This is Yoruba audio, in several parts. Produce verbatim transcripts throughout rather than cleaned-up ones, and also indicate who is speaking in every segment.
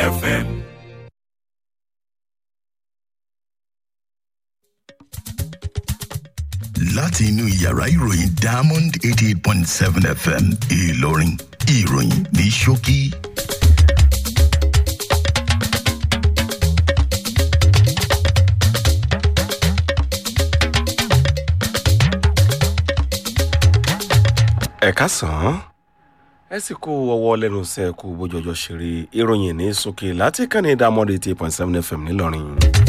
Speaker 1: F M.
Speaker 2: Láti inú yàrá ìròyìn Diamond eighty eight point seven F M Ìlọrin, ìròyìn ní ṣókí.
Speaker 3: Ẹ káàsán, ẹ sì kó ọwọ́ lẹ́nu sẹ́ẹ̀kú bójọjọ́ ṣeré ìròyìn ní ṣókí láti kànnì Diamond eighty eight point seven F M nílọrin.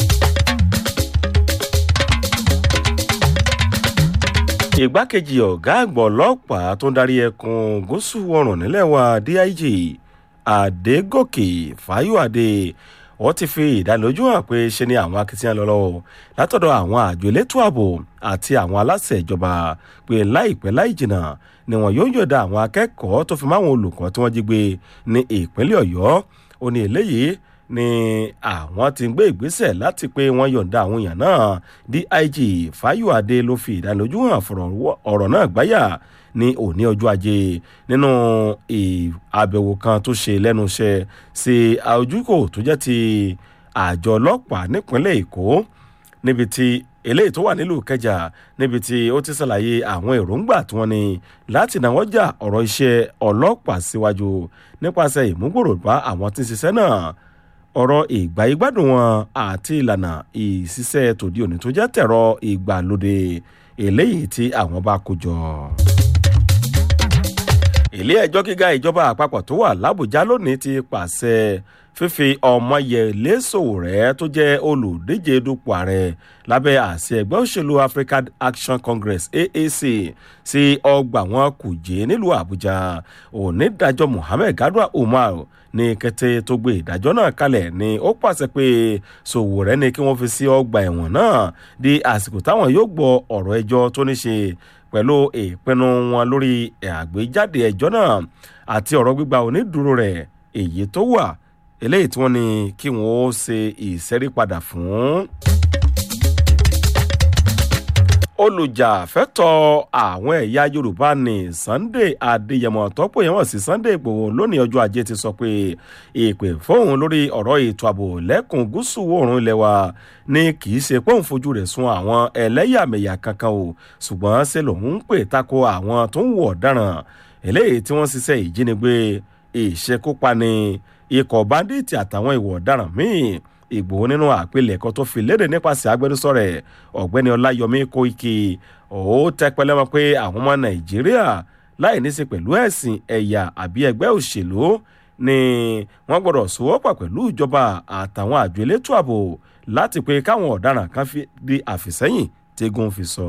Speaker 3: Ìgbákejì ọ̀gá àgbà ọlọ́pàá tó ń darí ẹkùn gúúsù ọ̀rùn nílẹ̀ wa D I G Adégòkè Fáyọ̀adé wọ́n ti fi ìdánilójú hàn pé ṣe ni àwọn akitiyan lọ lọ́wọ́ látọ̀dọ̀ àwọn àjọ elétò ààbò àti àwọn aláṣẹ ìjọba pé láìpẹ́ láì jìnnà ni wọn yóò yọ̀dá àwọn akẹ́kọ̀ọ́ tó fi máwọn olùkọ́ tí wọ́n jí gbé ní ìpínlẹ̀ Ọ̀yọ́. Ó ní eléyìí ni àwọn ti ń gbé ìgbésẹ̀ láti pé wọ́n yọ̀ǹda àwọn èèyàn náà. D I G Fáyọ̀adé ló fi ìdánilójú hàn fọ̀rọ̀ ọ̀rọ̀ náà gbáyà ní òní ọjọ́ ajé nínú àbẹ̀wò kan tó ṣe lẹ́nu iṣẹ́ sí ojúkò tó jẹ́ ti àjọ ọlọ́pàá nípínlẹ̀ Èkó níbi tí eléyìí tó wà nílùú Ìkẹjà níbi tí ó ti ṣàlàyé àwọn èròǹgbà tí wọ́n ní láti náwó jà ọ̀rọ̀ iṣẹ́ ọlọ́pàá síwájú nípasẹ̀ ìmúgbòrò bá àwọn tí ń ṣiṣẹ́ náà, ọ̀rọ̀ ìgbà ìgbádùn wọn àti ìlànà ìṣiṣẹ́ tòde òní tó jẹ́ tẹ̀rọ ìgbàlódé eléyìí tí àwọn bá kó jọ. Ilé ẹjọ́ gíga ìjọba àpapọ̀ tó wà l'Àbújá lónìí ti pàṣẹ fífi Ọmọyẹlé Sowore tó jẹ́ olùdíje dupò ààrẹ lábẹ́ àsíá ẹgbẹ́ òṣèlú African Action Congress A A C sí ọgbà wọn Kùjé nílùú Àbújá. Onídàájọ́ Mohammed Gadwa Umar ní kété tó gbé ìdájọ́ náà kalẹ̀ ni ó pàṣẹ pé Sowore ní kí wọ́n fi sí ọgbà ẹ̀wọ̀n náà di àsìkò táwọn yóò gbọ́ ọ̀rọ̀ ẹjọ́ tó ní ṣe pẹ̀lú ìpinnu wọn lórí àgbéjáde ẹjọ́ náà àti ọ̀rọ̀ gbígba onídùúró rẹ̀ èyí tó wà eléyìí tí wọ́n ní kí wọ́n ó ṣe ìṣẹ́rípadà fún. Olùjàfẹ́tọ̀ àwọn ẹ̀yà Yorùbá ní Sunday Adéyẹmọ tọ́pọ̀ yẹn wọ̀n sí Sunday Ìgbòho lónìí ọjọ́ ajé ti sọ pé ìpè fóun lórí ọ̀rọ̀ ètò ààbò lẹ́kùn gúúsù oòrùn ilẹ̀ wa ní kì í ṣe pé òun fojú rẹ̀ sun àwọn ẹlẹ́yàmẹ̀yà kankan o, ṣùgbọ́n ṣe lòun ń pè tako àwọn tó ń wọ̀ ọ̀daràn eléyìí tí wọ́n ṣiṣẹ́ ìjínigbé, ìṣekúpani, ikọ̀ báńdíìtì àtàwọn ìwọ̀ ọ̀daràn míì. Ìgbòho nínú àpilẹ̀kọ tó fi léde nípasẹ̀ agbẹnusọ rẹ̀ Ọ̀gbẹ́ni Ọláyọmí Kóìkì ó tẹpẹlẹ mọ́ pé àwọn ọmọ Nàìjíríà láì ní í ṣe pẹ̀lú ẹ̀sìn, ẹ̀yà àbí ẹgbẹ́ òṣèlú ni wọ́n gbọ́dọ̀ sowọ́pọ̀ pẹ̀lú ìjọba àtàwọn àjọ elétò ààbò láti pé káwọn ọ̀daràn kan fi di àfìsẹ́yìn tẹ́gùn fi sọ.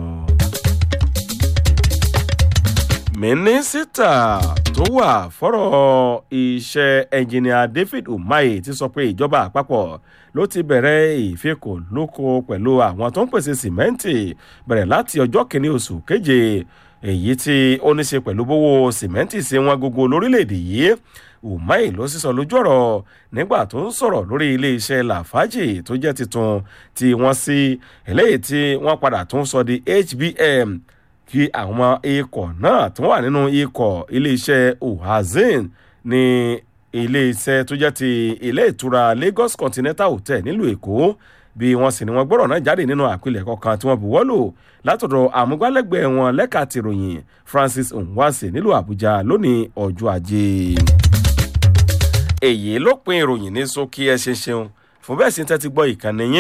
Speaker 3: Mínísítà tó wà fọ́rọ̀ iṣẹ́ ẹnjìnìà David Umahi ti sọ pé ìjọba àpapọ̀ ló ti bẹ̀rẹ̀ ìfikùnlukùn pẹ̀lú àwọn tó ń pèsè sìmẹ́ǹtì bẹ̀rẹ̀ láti ọjọ́ kìíní oṣù keje, èyí tí ó ní ṣe pẹ̀lú bówó sìmẹ́ǹtì ṣe wọ́n gógó lórílẹ̀‐èdè yìí. Umahi ló sísọ lójú ọ̀rọ̀ nígbà tó ń sọ̀rọ̀ lórí ilé-iṣẹ́ Lafarge tó jẹ́ titun tí wọ́n sí eléyìí tí wọ́n padà tún sọ di H B M kí àwọn ikọ̀ náà tí wọ́n wà nínú ikọ̀ iléeṣẹ́ Ohazin ní iléeṣẹ́ tó jẹ́ ti ilé ìtura Lagos Continental Hotel nílùú Èkó bí wọ́n sì ní wọ́n gbọ́rọ̀ náà jáde nínú àpilẹ̀kọ kan tí wọ́n buwọ́lù látọ̀dọ̀ àmúgbálẹ́gbẹ̀ẹ́ wọn lẹ́ka tìròyìn Francis Nwase nílùú Àbújá lónìí ọjọ́ ajé. Èyí ló pin ìròyìn ní ṣókí ẹ ṣe ṣeun fún bẹ́ẹ̀ sí ń tẹ́tí gbọ́ ìkànnì yín